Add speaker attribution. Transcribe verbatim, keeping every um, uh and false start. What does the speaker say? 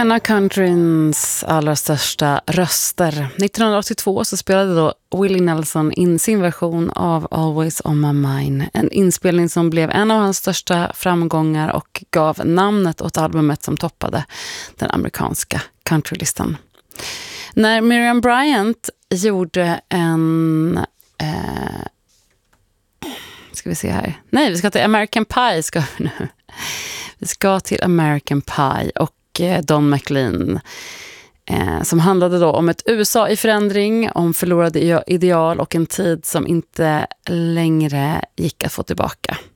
Speaker 1: En av countryns allra största röster. nittonhundraåttiotvå så spelade då Willie Nelson in sin version av Always on my mind. En inspelning som blev en av hans största framgångar och gav namnet åt albumet som toppade den amerikanska countrylistan. När Miriam Bryant gjorde en... Eh, ska vi se här. Nej, vi ska till American Pie. Ska vi nu. Vi ska till American Pie och Don McLean eh, som handlade då om ett U S A i förändring, om förlorade ideal och en tid som inte längre gick att få tillbaka.